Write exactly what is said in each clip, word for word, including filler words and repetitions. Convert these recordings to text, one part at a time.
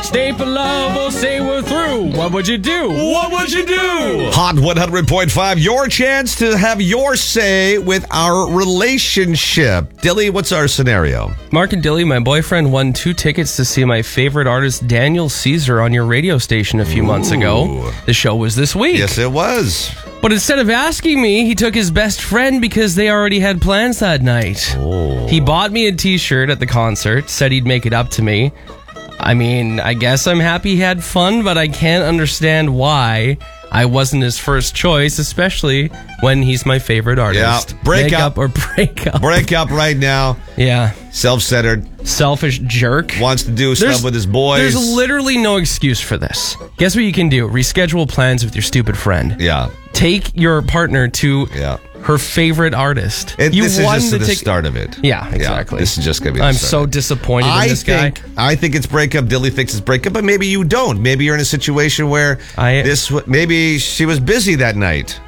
Stay for love or say we're through. What would you do? What would you do? Hot one hundred point five, your chance to have your say with our relationship. Dilly, what's our scenario? Mark and Dilly, my boyfriend won two tickets to see my favorite artist, Daniel Caesar, on your radio station a few Ooh. months ago. The show was this week. Yes, it was. But instead of asking me, he took his best friend because they already had plans that night. Oh. He bought me a t-shirt at the concert, said he'd make it up to me. I mean, I guess I'm happy he had fun, but I can't understand why I wasn't his first choice, especially when he's my favorite artist. Yeah, break Make up. or break up. Break up right now. Yeah. Self-centered. Selfish jerk. Wants to do stuff with his boys. There's literally no excuse for this. Guess what you can do? Reschedule plans with your stupid friend. Yeah. Take your partner to Yeah. her favorite artist. And you this is won just the the tic- start of it. Yeah, exactly. Yeah, this is just going to be the I'm start so of it. disappointed in I this think, guy. I think it's breakup. Dilly thinks it's breakup, but maybe you don't. Maybe you're in a situation where I- this. Maybe she was busy that night.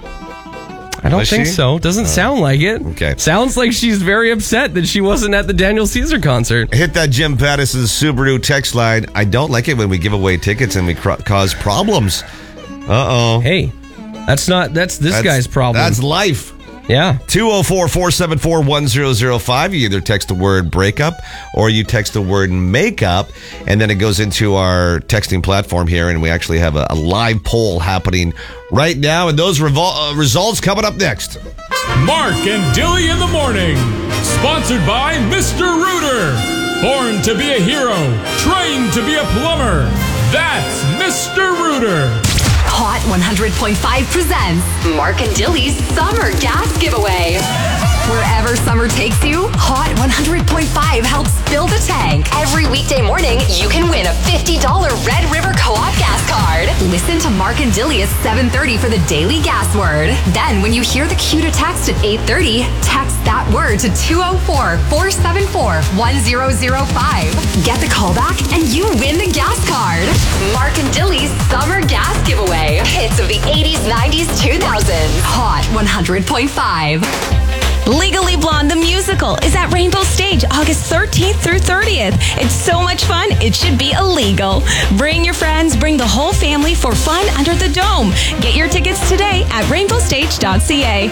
I don't Was think she? so. Doesn't sound like it. Okay. Sounds like she's very upset that she wasn't at the Daniel Caesar concert. Hit that Jim Patterson Subaru text line. I don't like it when we give away tickets and we cr- cause problems. Uh-oh. Hey, that's not, that's this That's- guy's problem. That's life. yeah. two oh four, four seven four, one oh oh five. You either text the word breakup or you text the word makeup, and then it goes into our texting platform here, and we actually have a, a live poll happening right now, and those revol- uh, results coming up next. Mark and Dilly in the morning. Sponsored by Mister Rooter. Born to be a hero, trained to be a plumber. That's Mister Rooter. Hot one hundred point five presents Mark and Dilly's Summer Gas Giveaway. Wherever summer takes you, Hot one hundred point five helps fill the tank. Every weekday morning, you can win a fifty dollars Red River Co-op gas card. Listen to Mark and Dilly at seven thirty for the daily gas word. Then, when you hear the cue to text at eight thirty, text that word to two oh four, four seven four, one oh oh five. Get the call back and you win the gas card. Mark and Dilly's Summer Gas Giveaway. Hits of the eighties, nineties, two thousands. Hot one hundred point five. Legally Blonde the musical is at Rainbow Stage August thirteenth through thirtieth. It's so much fun, it should be illegal. Bring your friends, bring the whole family for fun under the dome. Get your tickets today at rainbow stage dot c a.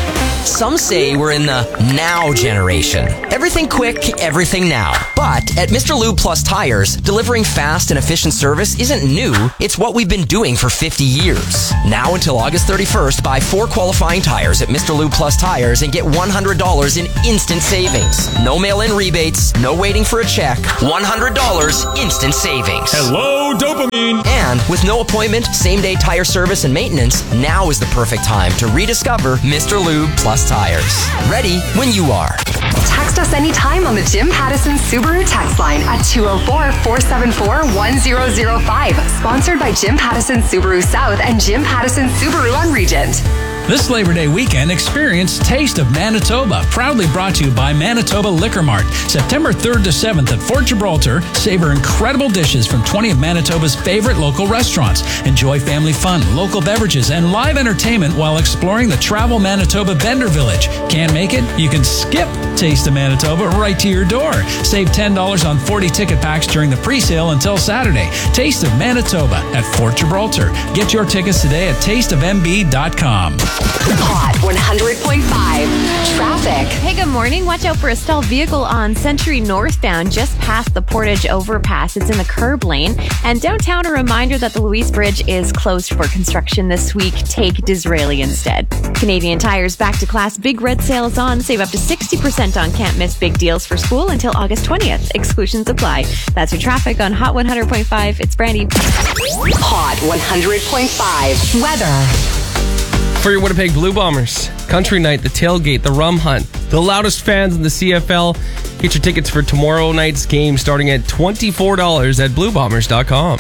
Some say we're in the now generation. Everything quick, everything now. But at Mister Lube Plus Tires, delivering fast and efficient service isn't new. It's what we've been doing for fifty years. Now until August thirty-first, buy four qualifying tires at Mister Lube Plus Tires and get one hundred dollars in instant savings. No mail-in rebates, no waiting for a check. one hundred dollars instant savings. Hello, dopamine. And with no appointment, same-day tire service and maintenance, now is the perfect time to rediscover Mister Lube Plus Tires. Ready when you are. Text us anytime on the Jim Pattison Subaru text line at two oh four, four seven four, one oh oh five. Sponsored by Jim Pattison Subaru South and Jim Pattison Subaru on Regent. This Labor Day weekend, experience Taste of Manitoba, proudly brought to you by Manitoba Liquor Mart. September third to seventh at Fort Gibraltar, savor incredible dishes from twenty of Manitoba's favorite local restaurants. Enjoy family fun, local beverages, and live entertainment while exploring the Travel Manitoba Vendor Village. Can't make it? You can skip Taste of Manitoba right to your door. Save ten dollars on forty ticket packs during the pre-sale until Saturday. Taste of Manitoba at Fort Gibraltar. Get your tickets today at taste of m b dot com. Hot one hundred point five. Traffic. Hey, good morning. Watch out for a stalled vehicle on Century northbound just past the Portage overpass. It's in the curb lane. And downtown, a reminder that the Louise Bridge is closed for construction this week. Take Disraeli instead. Canadian Tire's back to class big red sales on. Save up to sixty percent on can't miss big deals for school until August twentieth. Exclusions apply. That's your traffic on Hot one hundred point five. It's Brandy. Hot one hundred point five. Weather. For your Winnipeg Blue Bombers, Country Night, the Tailgate, the Rum Hunt, the loudest fans in the C F L. Get your tickets for tomorrow night's game starting at twenty-four dollars at blue bombers dot com.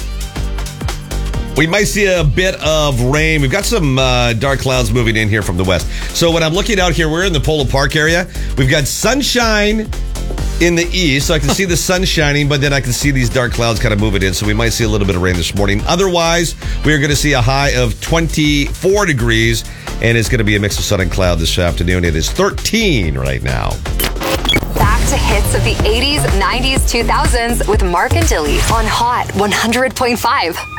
We might see a bit of rain. We've got some uh, dark clouds moving in here from the west. So when I'm looking out here, we're in the Polo Park area. We've got sunshine in the east, so I can see the sun shining, but then I can see these dark clouds kind of moving in, so we might see a little bit of rain this morning. Otherwise, we are going to see a high of twenty-four degrees, and it's going to be a mix of sun and cloud this afternoon. It is thirteen right now. Back to to hits of the eighties, nineties, two thousands with Mark and Dilly on Hot one hundred point five.